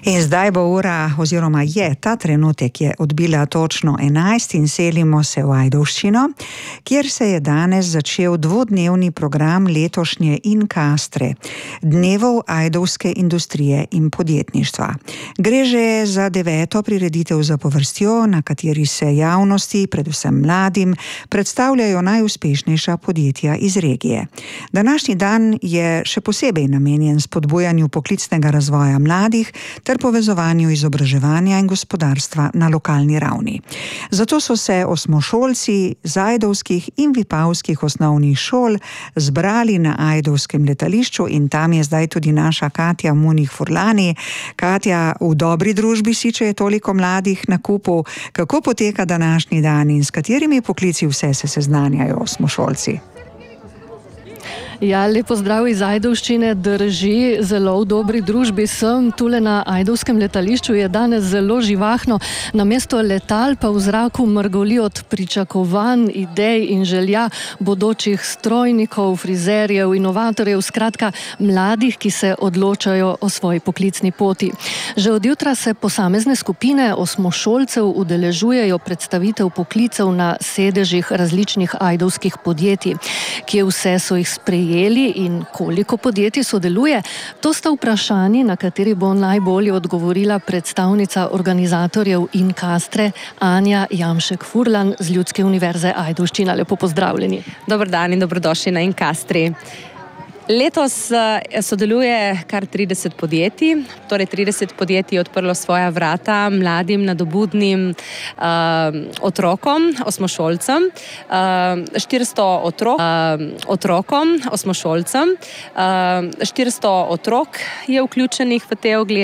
In zdaj bo ura, oziroma je ta trenutek je odbila točno 11 in selimo se v Ajdovščino, kjer se je danes začel dvodnevni program letošnje Incastre, dnevov ajdovske industrije in podjetništva. Gre že za 9. prireditev zapovrstjo, na kateri se javnosti, predvsem mladim, predstavljajo najuspešnejša podjetja iz regije. Današnji dan je še posebej namenjen spodbujanju poklicnega razvoja mladih ter povezovanju izobraževanja in gospodarstva na lokalni ravni. Zato so se osmošolci z ajdovskih in vipavskih osnovnih šol zbrali na ajdovskem letališču in tam je zdaj tudi naša Katja Munih-Furlani. Katja, v dobri družbi si, če je toliko mladih na kupu. Kako poteka današnji dan in s katerimi poklici vse se seznanjajo osmošolci? Ja, lep pozdrav iz Ajdovščine, drži, zelo v dobri družbi sem. Tule na ajdovskem letališču je danes zelo živahno, namesto letal pa v zraku mrgoli od pričakovanj, idej in želja bodočih strojnikov, frizerjev, inovatorjev, skratka mladih, ki se odločajo o svoji poklicni poti. Že od jutra se posamezne skupine osmošolcev udeležujejo predstavitev poklicev na sedežih različnih ajdovskih podjetij. Kje vse so jih sprejeli in koliko podjetij sodeluje? To sta vprašanji, na kateri bo najbolje odgovorila predstavnica organizatorjev Incastre, Anja Jamšek-Furlan z Ljudske univerze Ajdovščina. Lepo pozdravljeni. Dober dan in dobrodošli na Incastri. Letos sodeluje kar 30 podjetij, torej 30 podjetij je odprlo svoja vrata mladim, nadobudnim otrokom, osmošolcem, 400 otrok je vključenih v te oglede.